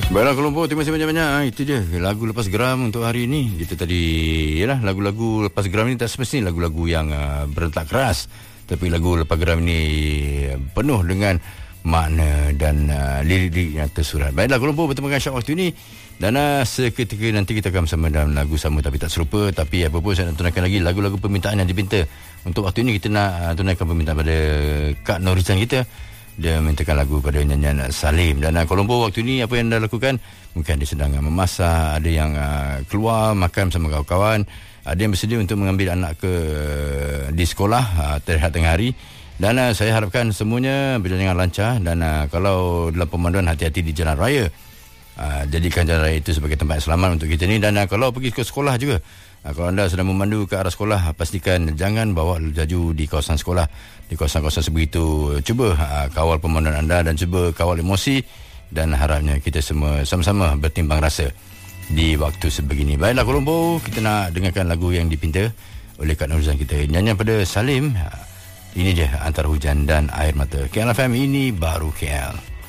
Baiklah Kolombo, terima kasih banyak-banyak. Itu dia lagu Lepas Geram untuk hari ini. Kita tadi, yalah, lagu-lagu Lepas Geram ini tak semestinya lagu-lagu yang berentak keras, tapi lagu Lepas Geram ini penuh dengan makna dan lirik-lirik yang tersurat. Baiklah Kolombo, bertemu dengan Syak waktu ini. Dan seketika nanti kita akan bersama dalam lagu sama tapi tak serupa. Tapi apa pun saya nak tunaikan lagi lagu-lagu permintaan yang dipinta. Untuk waktu ini kita nak tunaikan permintaan pada Kak Norisan kita. Dia mintakan lagu pada nyanyian Salim. Dan Kolombo waktu ini apa yang anda lakukan? Mungkin dia sedang memasak, ada yang keluar makan bersama kawan-kawan, ada yang bersedia untuk mengambil anak ke di sekolah terhad tengah hari. Dan saya harapkan semuanya berjalan dengan lancar. Dan kalau dalam pemanduan, hati-hati di jalan raya. Jadikan jalan raya itu sebagai tempat selamat untuk kita ni. Dan kalau pergi ke sekolah juga, kalau anda sedang memandu ke arah sekolah, pastikan jangan bawa laju di kawasan sekolah, di kawasan-kawasan sebegitu. Cuba kawal pemanduan anda dan cuba kawal emosi, dan harapnya kita semua sama-sama bertimbang rasa di waktu sebegini. Baiklah Kolombo, kita nak dengarkan lagu yang dipinta oleh Kak Norisan kita, nyanyian pada Salim. Ini dia Antara Hujan dan Air Mata. KL FM, ini baru KL.